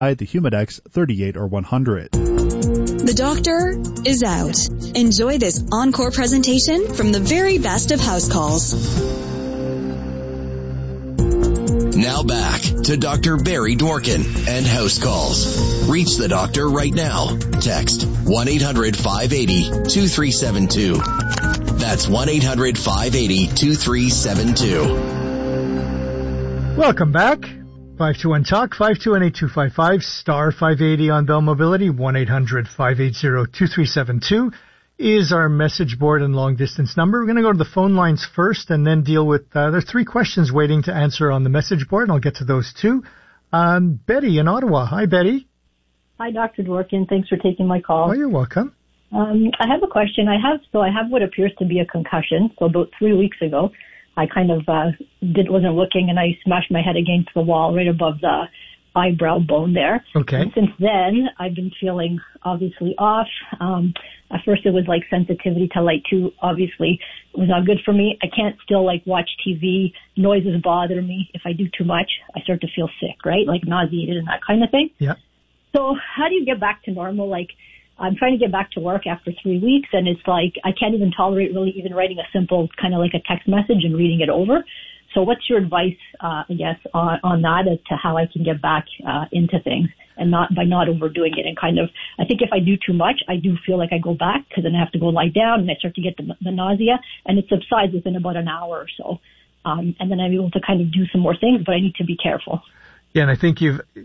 the Humidex 38 or 100. The doctor is out. Enjoy this encore presentation from the very best of House Calls. Now back to Dr. Barry Dworkin and House Calls. Reach the doctor right now. Text 1-800-580-2372. That's 1-800-580-2372. Welcome back. 521-TALK, 521-8255, star 580 on Bell Mobility, 1-800-580-2372 is our message board and long distance number. We're going to go to the phone lines first and then deal with, there's 3 questions waiting to answer on the message board, and I'll get to those too. Betty in Ottawa. Hi, Betty. Hi, Dr. Dworkin. Thanks for taking my call. Oh, you're welcome. I have a question. I have what appears to be a concussion. So about 3 weeks ago, I kind of wasn't looking, and I smashed my head against the wall right above the eyebrow bone there. Okay. And since then, I've been feeling obviously off. At first, it was like sensitivity to light too. Obviously, it was not good for me. I can't still like watch TV. Noises bother me. If I do too much, I start to feel sick, right? Like nauseated and that kind of thing. Yeah. So how do you get back to normal? Like, I'm trying to get back to work after 3 weeks, and it's like I can't even tolerate really even writing a simple kind of like a text message and reading it over. So what's your advice, I guess, on that as to how I can get back into things and not overdoing it? And kind of, I think if I do too much, I do feel like I go back because then I have to go lie down and I start to get the nausea, and it subsides within about an hour or so. And then I'm able to kind of do some more things, but I need to be careful. Yeah, and I think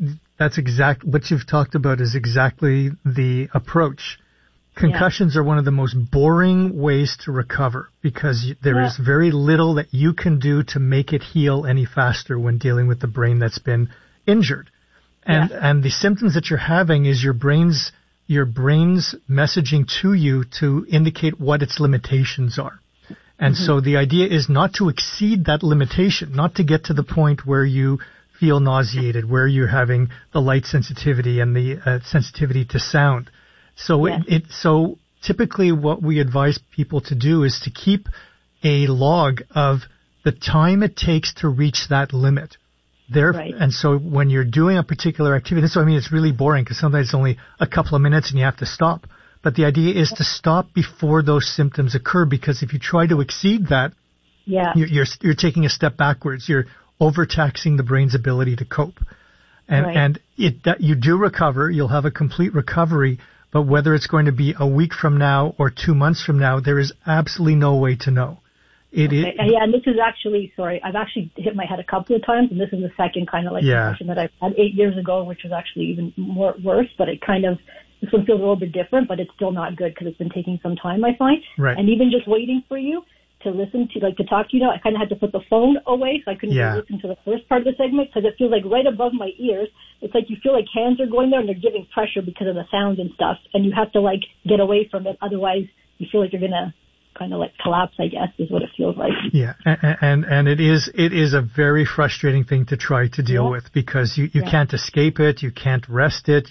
what you've talked about is exactly the approach. Concussions are one of the most boring ways to recover because there is very little that you can do to make it heal any faster when dealing with the brain that's been injured. And the symptoms that you're having is your brain's messaging to you to indicate what its limitations are. And so the idea is not to exceed that limitation, not to get to the point where you feel nauseated, where you're having the light sensitivity and the sensitivity to sound. So so typically what we advise people to do is to keep a log of the time it takes to reach that limit. And so when you're doing a particular activity, so I mean it's really boring because sometimes it's only a couple of minutes and you have to stop. But the idea is to stop before those symptoms occur, because if you try to exceed that, you're taking a step backwards. You're overtaxing the brain's ability to cope. And you do recover. You'll have a complete recovery. But whether it's going to be a week from now or 2 months from now, there is absolutely no way to know. And this is actually, I've actually hit my head a couple of times, and this is the second kind of like concussion that I had 8 years ago, which was actually even worse, but it kind of, this one feels a little bit different, but it's still not good because it's been taking some time, I find. Right. And even just waiting for you to listen to, like to talk to you now, I kind of had to put the phone away so I couldn't even listen to the first part of the segment because it feels like right above my ears. It's like you feel like hands are going there and they're giving pressure because of the sound and stuff, and you have to like get away from it. Otherwise, you feel like you're going to kind of like collapse, I guess, is what it feels like. Yeah, and it is a very frustrating thing to try to deal with because you can't escape it, you can't rest it,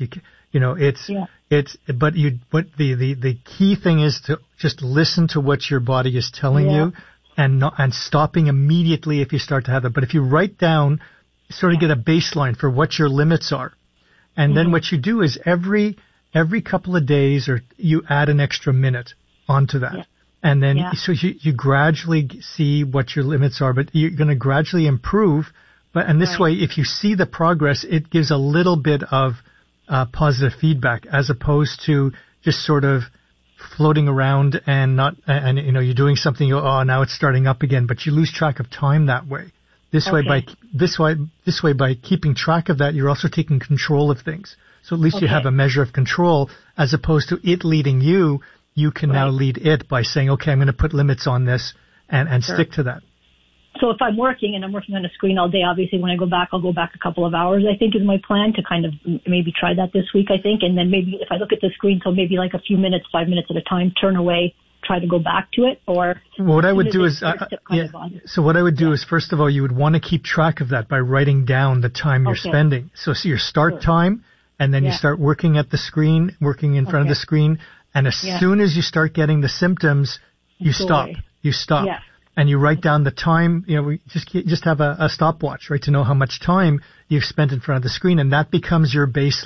but the key thing is to just listen to what your body is telling you and stopping immediately if you start to have that. But if you write down, sort of get a baseline for what your limits are, and then what you do is every couple of days or you add an extra minute onto that. Yeah. And then so you gradually see what your limits are, but you're going to gradually improve. And this way, if you see the progress, it gives a little bit of positive feedback as opposed to just sort of floating around and you're doing something, now it's starting up again, but you lose track of time that way. This way, by keeping track of that, you're also taking control of things. So at least you have a measure of control as opposed to it leading you. You can now lead it by saying, okay, I'm going to put limits on this and stick to that. So if I'm working and I'm working on a screen all day, obviously when I go back, I'll go back a couple of hours, I think is my plan to kind of maybe try that this week, I think. And then maybe if I look at the screen, so maybe like a few minutes, 5 minutes at a time, turn away, try to go back to it. Or what I would do is, so what I would do is, first of all, you would want to keep track of that by writing down the time you're spending. So your start time, and then you start working at the screen, working in front of the screen. And as soon as you start getting the symptoms, you stop. You stop. Yeah. and you write down the time. We just have a stopwatch, right, to know how much time you've spent in front of the screen, and that becomes your baseline.